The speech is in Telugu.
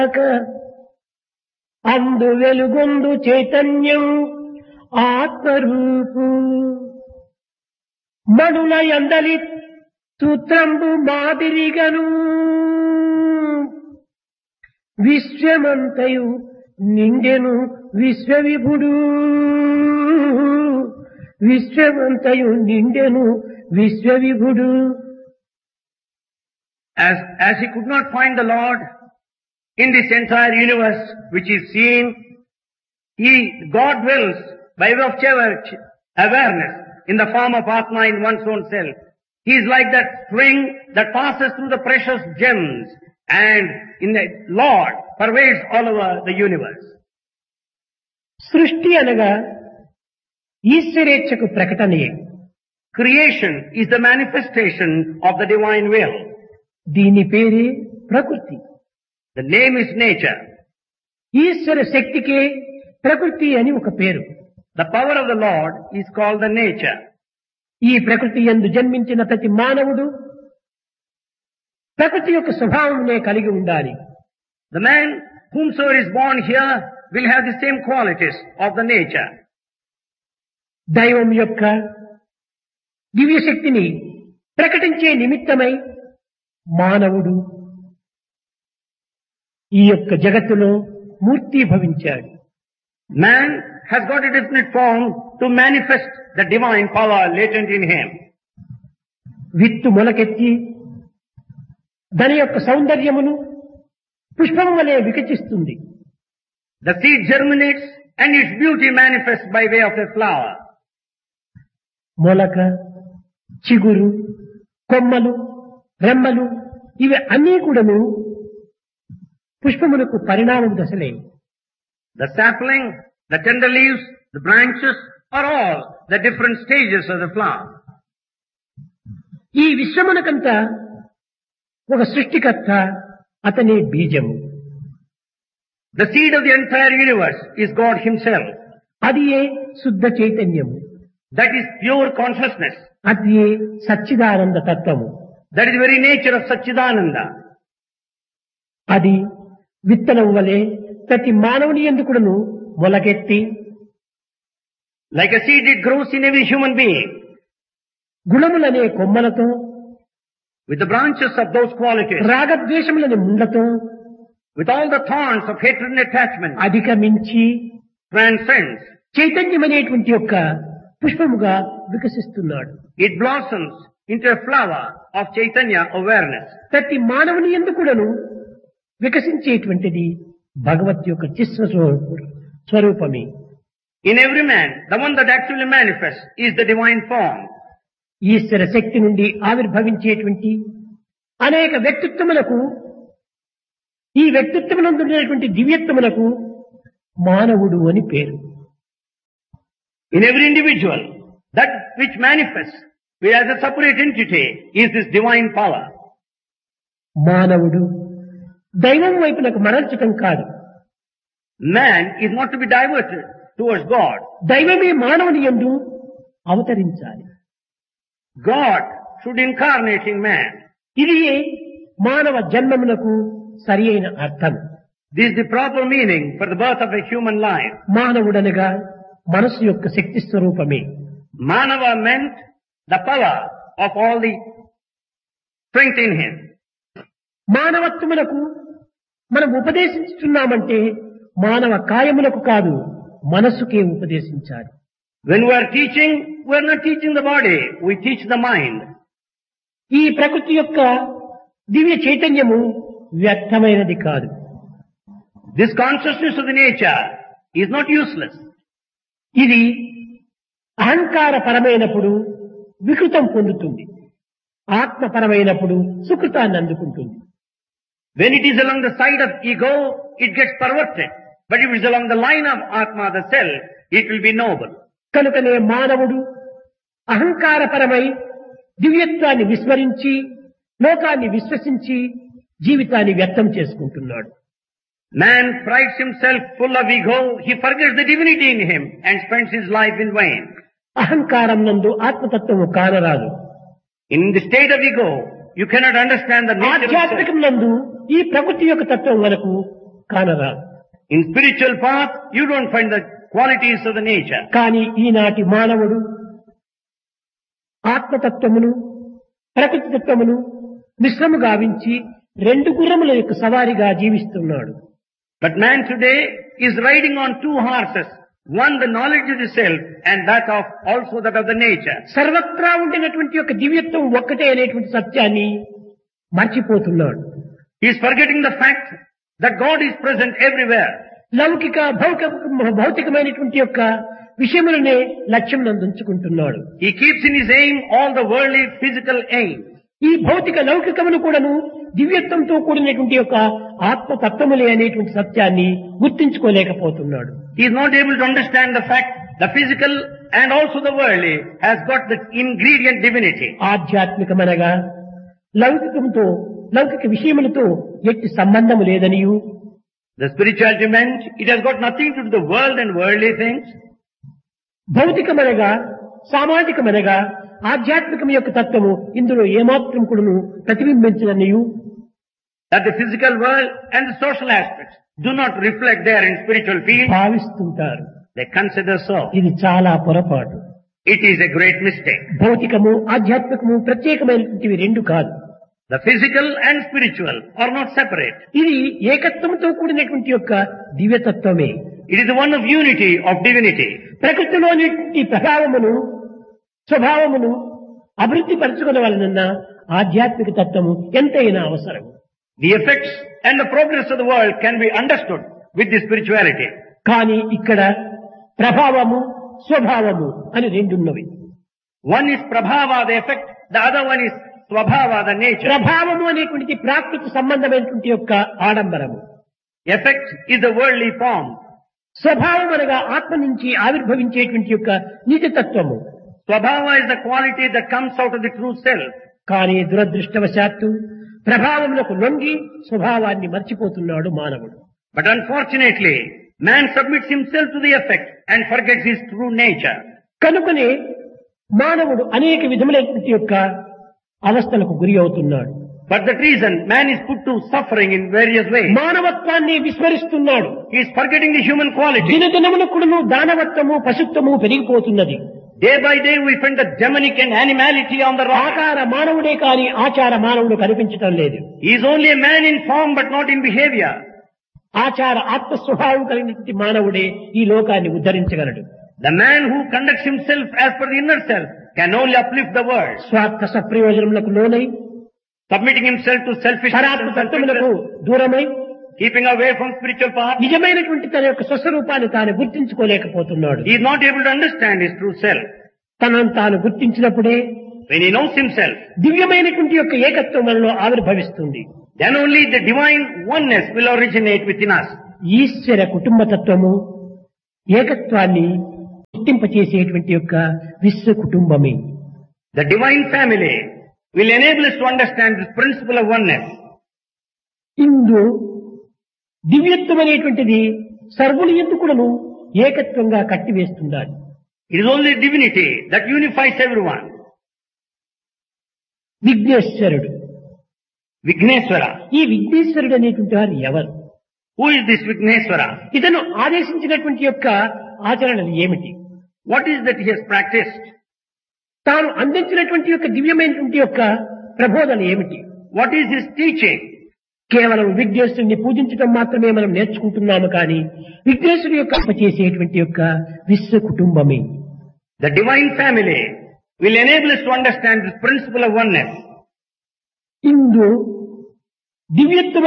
అందు వెలుగొందు చైతన్యం ఆత్మరూపు మనుల యందలి సూత్రంబు మాదిరిగను విశ్వమంతయు నిండెను విశ్వవిభుడు విశ్వమంతయు నిండెను విశ్వవిభుడు. As he could not find the Lord in this entire universe which is seen, God dwells by way of awareness in the form of Atma in one's own self. He is like that string that passes through the precious gems and in the Lord pervades all over the universe. సృష్టి అనగా ఈశ్వరేచ్ఛకు ప్రకటనయే. Creation is the manifestation of the divine will. దీని పేరే ప్రకృతి. The name is nature. ఈశ్వర శక్తికే ప్రకృతి అని ఒక పేరు. The power of the Lord is called the nature. ఈ ప్రకృతి యందు జన్మించిన ప్రతి మానవుడు ప్రకృతి యొక్క స్వభావమునే కలిగి ఉండాలి. The man whomsoever is born here will have the same qualities of the nature. దైవం యొక్క దివ్య శక్తిని ప్రకటించే నిమిత్తమై మానవుడు ఈ యొక్క జగత్తులో మూర్తి భవించాడు. Man has got a definite form to manifest the divine power latent in him. విత్తు మొలకెత్తి దాని యొక్క సౌందర్యమును పుష్పం వలె వికచిస్తుంది. The seed germinates and its beauty manifests by way of a flower. మొలక, చిగురు, కొమ్మలు, రెమ్మలు ఇవి అన్నీ కూడాను పుష్పములకు పరిణామం దశలే. The sapling, the tender leaves, the branches are all the different stages of the flower. ఈ విశ్వమునకంతా ఒక సృష్టికర్త, అతనే బీజము. The seed of the entire universe is God himself. అది ఏ శుద్ధ చైతన్యము. That is pure consciousness. అది ఏ సచ్చిదానంద తత్వము. That is the very nature of Satchidananda. అది విత్తనం వలె ప్రతి మానవుని యందు కూడాను మొలకెత్తి like a seed it grows in every human being. గుణములనే కొమ్మలతో with the branches of those qualities, రాగద్వేషములనే ముండ్లతో with all the thorns of hatred and attachment, అధిగమించి transcends. చైతన్యమనేటువంటి యొక్క పుష్పముగా వికసిస్తున్నాడు. It blossoms into a flower of Chaitanya awareness. ప్రతి మానవుని యందు కూడాను వికసించేటువంటిది భగవత్ యొక్క చిత్స్వ స్వరూపమే. In every man, the one that actually manifests is the divine form. ఈశ్వర శక్తి నుండి ఆవిర్భవించేటువంటి అనేక వ్యక్తిత్వములకు, ఈ వ్యక్తిత్వమునందు ఉండేటువంటి దివ్యత్వములకు మానవుడు అని పేరు. In every individual, that which manifests as a separate entity is this divine power. మానవుడు దైవం వైపునకు మరల్చటం కాదు. Man is not to be diverted towards God. దైవమే మానవుని యందు అవతరించాలి. God should incarnate in man. ఇది మానవ జన్మమునకు సరి అయిన అర్థం. This is the proper meaning for the birth of a human life. మానవుడనగా మనసు యొక్క శక్తి స్వరూపమే. Manava meant the power of all the strength in him. మానవత్వములకు మనం ఉపదేశిస్తున్నామంటే మానవ కాయములకు కాదు, మనసుకే ఉపదేశించాలి. When we are teaching, we are not teaching the body, we teach the mind. ఈ ప్రకృతి యొక్క దివ్య చైతన్యము వ్యర్థమైనది కాదు. This consciousness of the nature is not useless. ఇది అహంకారపరమైనప్పుడు వికృతం పొందుతుంది, ఆత్మపరమైనప్పుడు సుకృతాన్ని అందుకుంటుంది. When it is along the side of ego, it gets perverted. But if it is along the line of Atma, the self, it will be noble. కనుకనే మానవుడు అహంకారపరమై దివ్యత్వాన్ని విస్మరించి లోకాన్ని విశ్వసించి జీవితాన్ని వ్యర్థం చేసుకుంటున్నాడు. Man prides himself full of ego, he forgets the divinity in him and spends his life in vain. అహంకారం నందు ఆత్మతత్వము కానరాదు. In the state of ego, you cannot understand the nature of self. ఆధ్యాత్మికం నందు ఈ ప్రకృతి యొక్క తత్వం మనకు కానరాదు. In spiritual path, you don't find the qualities of the nature. కానీ ఈనాటి మానవుడు ఆత్మతత్వమును ప్రకృతి తత్వమును మిశ్రము గావించి రెండు గుర్రముల యొక్క సవారిగా జీవిస్తున్నాడు. But man today is riding on two horses. One, the knowledge of the self, and that of also that of the nature. సర్వత్రా ఉండినటువంటి యొక్క దివ్యత్వం ఒక్కటే అనేటువంటి సత్యాన్ని మర్చిపోతున్నాడు. He is forgetting the fact that God is present everywhere. లౌకిక భౌతికమైనటువంటి యొక్క విషయములనే లక్ష్యం నందుంచుకుంటున్నాడు. He keeps in his aim all the worldly physical aims. ఈ భౌతిక లౌకికమును కూడాను దివ్యత్వంతో కూడినటువంటి యొక్క ఆత్మతత్వములే అనేటువంటి సత్యాన్ని గుర్తించుకోలేకపోతున్నాడు. He is not able to understand the fact the physical and also the worldly has got the ingredient divinity. ఆధ్యాత్మికమనగా లౌకికంతో లౌకిక విషయములతో ఎట్టి సంబంధము లేదనియు, The spirituality meant it has got nothing to do with the world and worldly things. భౌతికమనగా సామాజికమనగా ఆధ్యాత్మికం యొక్క తత్వము ఇందులో ఏమాత్రం కూడాను ప్రతిబింబించదనియు, That the physical world and the social aspects do not reflect there in spiritual field. భావిస్తుంటారు. They consider so. ఇది చాలా పొరపాటు. It is a great mistake. భౌతికము ఆధ్యాత్మికము ప్రత్యేకమైనటువంటివి రెండు కాదు. The physical and spiritual are not separate. ఇది ఏకత్వంతో కూడినటువంటి యొక్క దివ్యతత్వమే. It is the one of unity, of divinity. ప్రకృతిలోని ప్రభావమును స్వభావమును అభివృద్ధి పరచుకోవాలన్న ఆధ్యాత్మిక తత్వము ఎంతైనా అవసరం. The effects and the progress of the world can be understood with the spirituality. కానీ ఇక్కడ ప్రభావము స్వభావము అని రెండున్నవి. One is prabhava, the effect. The other one is swabhava, the nature. ప్రభావము అనేటువంటిది ప్రాకృతి సంబంధమైనటువంటి యొక్క ఆడంబరము. Effect is the worldly form. స్వభావం అనగా ఆత్మ నుంచి ఆవిర్భవించేటువంటి యొక్క నిజతత్వము. Swabhava is the quality that comes out of the true self. కానీ దురదృష్టవశాత్తు ప్రభావములకు లొంగి స్వభావాన్ని మర్చిపోతున్నాడు మానవుడు. But unfortunately, man submits himself to the effect and forgets his true nature. కనుకనే మానవుడు అనేక విధములైనటువంటి యొక్క అవస్థలకు గురి అవుతున్నాడు. For that reason, man is put to suffering in various ways. మానవత్వాన్ని విస్మరిస్తున్నాడు. He is forgetting the human quality. దినదినమునకుడును దానవత్వము పశుత్వము పెరిగిపోతున్నది. Day by day we find the demonic and animality on the rock. ఆకార మానవుడే కాని ఆచార మానవుడు కనిపించటం లేదు. He is only a man in form but not in behavior. ఆచార ఆత్మస్వభావం కలిగినటువంటి మానవుడే ఈ లోకాన్ని ఉద్ధరించగలడు. The man who conducts himself as per the inner self can only uplift the world. స్వార్థ సప్రయోజనములకు లోనై Submitting himself to selfish పరాత్మ తత్వములకు దూరమై keeping away from spiritual path. నిజమైనటువంటి తన యొక్క స్వస్వరూపాన్ని తాను గుర్తించుకోలేకపోతున్నాడు. He is not able to understand his true self. తనను తాను గుర్తించినప్పుడే When he knows himself, దివ్యమైనటువంటి యొక్క ఏకత్వం మనలో ఆవిర్భవిస్తుంది. then only the divine oneness will originate within us. ఈశ్వర కుటుంబతత్వము ఏకత్వాన్ని గుర్తింపచేసేటువంటి యొక్క విశ్వ కుటుంబమే. The divine family will enable us to understand this principle of oneness. ఇందు దివ్యత్వం అనేటువంటిది సర్వులు ఎందుకును ఏకత్వంగా కట్టివేస్తుండాలి. It is only divinity that unifies everyone. విఘ్నేశ్వరుడు, Vigneswara. ఈ విఘ్నేశ్వరుడు అనేటువంటి వారు ఎవరు? Who is this Vigneswara? ఇతను ఆదేశించినటువంటి యొక్క ఆచరణలు ఏమిటి? What is that he has practiced? తాను అందించినటువంటి యొక్క దివ్యమైనటువంటి యొక్క ప్రబోధన ఏమిటి? What is his teaching? కేవలం విఘ్నేశ్వరుని పూజించడం మాత్రమే మనం నేర్చుకుంటున్నాము కానీ విఘ్నేశ్వరుడు యొక్క చేసేటువంటి యొక్క విశ్వ కుటుంబమే. The divine family will enable us to understand this principle of oneness. ఇందు దివ్యత్వం